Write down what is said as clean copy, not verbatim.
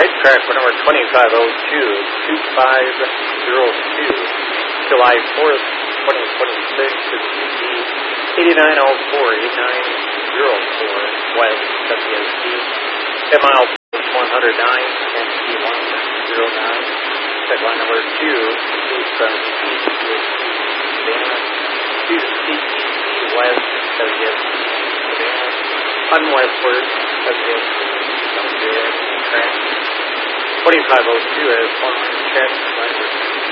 Right, track number 2502-2502, July 4th, 2026, is CT 8904-8904, West WST, 10 miles 109, and T109, check line number 2, from Savannah, to CT West WST, Savannah, unwestward WST, track 2502 as 1 check, line number 2.